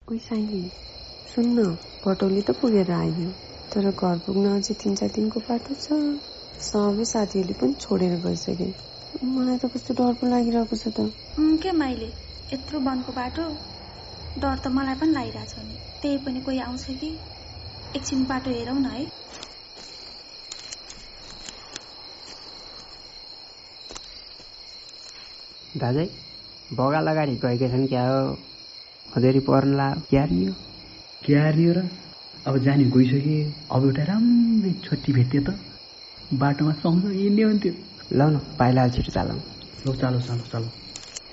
ओइ साइली सुन्न, पटौली त पुगेर आयो, तर घर पुग्न अझै 3-4 दिनको बाटो छ। सबै साथीहरूले पनि छोडेर गइसके। मलाई त कस्तो डर पो लागिरहेको छ त। के माइले यत्रो वनको बाटो, डर त मलाई पनि लागिरहेछ नि। त्यही पनि कोही आउँछ कि, एकछिन बाटो हेरौँ न है। दाजै बगाल अगाडि गएका छन् क्या हो, अधेरी पर्न ला क्या रियो र। अब जाने गइसके, अब एउटा राम्रै छोटी भेट्यो त बाटोमा सँगै हिँड्ने हुन्थ्यो। ल न पाइला छिटो चालौँ। ल चालो।